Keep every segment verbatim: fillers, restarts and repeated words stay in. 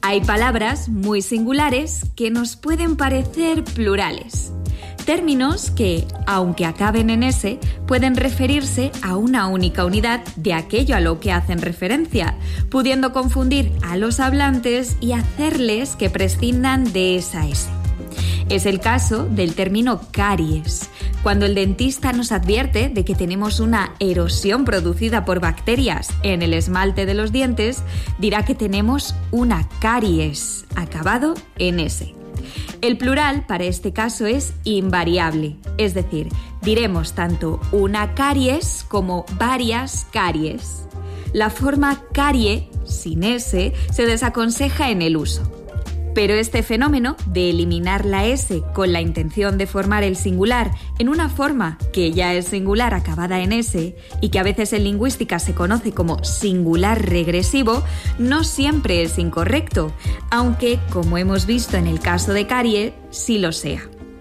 Hay palabras muy singulares que nos pueden parecer plurales. Términos que, aunque acaben en S, pueden referirse a una única unidad de aquello a lo que hacen referencia, pudiendo confundir a los hablantes y hacerles que prescindan de esa S. Es el caso del término caries. Cuando el dentista nos advierte de que tenemos una erosión producida por bacterias en el esmalte de los dientes, dirá que tenemos una caries, acabado en S. El plural para este caso es invariable, es decir, diremos tanto una caries como varias caries. La forma carie, sin S, se desaconseja en el uso. Pero este fenómeno de eliminar la S con la intención de formar el singular en una forma que ya es singular acabada en S y que a veces en lingüística se conoce como singular regresivo, no siempre es incorrecto, aunque, como hemos visto en el caso de carie, sí lo sea.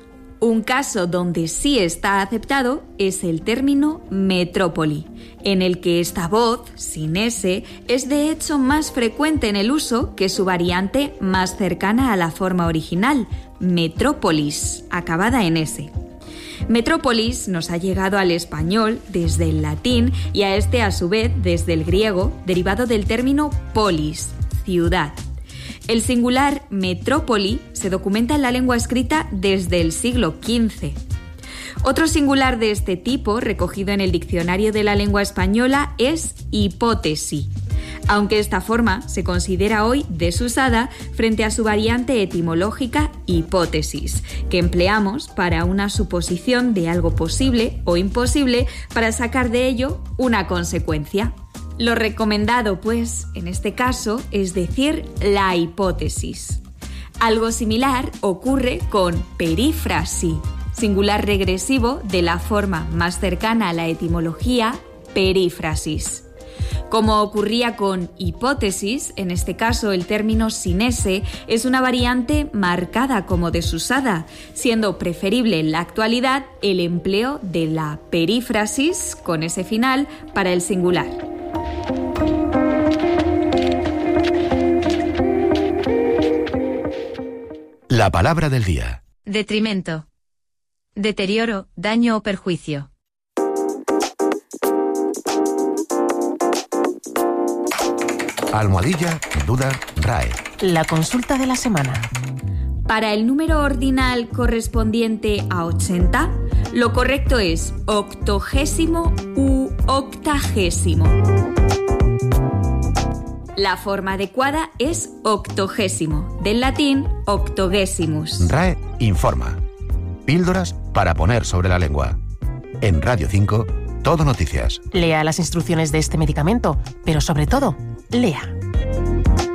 Un caso donde sí está aceptado es el término metrópoli, en el que esta voz, sin S, es de hecho más frecuente en el uso que su variante más cercana a la forma original, metrópolis, acabada en S. Metrópolis nos ha llegado al español desde el latín y a este a su vez desde el griego, derivado del término polis, ciudad. El singular metrópoli se documenta en la lengua escrita desde el siglo quince. Otro singular de este tipo, recogido en el Diccionario de la Lengua Española, es hipótesi, aunque esta forma se considera hoy desusada frente a su variante etimológica hipótesis, que empleamos para una suposición de algo posible o imposible para sacar de ello una consecuencia. Lo recomendado, pues, en este caso, es decir la hipótesis. Algo similar ocurre con perífrasi, singular regresivo de la forma más cercana a la etimología, perífrasis. Como ocurría con hipótesis, en este caso el término sin S es una variante marcada como desusada, siendo preferible en la actualidad el empleo de la perífrasis con ese final para el singular. La palabra del día. Detrimento. Deterioro, daño o perjuicio. Almohadilla, duda, R A E. La consulta de la semana. Para el número ordinal correspondiente a ochenta, lo correcto es octogésimo u octagésimo. La forma adecuada es octogésimo, del latín octogesimus. R A E informa. Píldoras para poner sobre la lengua. En Radio cinco, Todo Noticias. Lea las instrucciones de este medicamento, pero sobre todo, lea.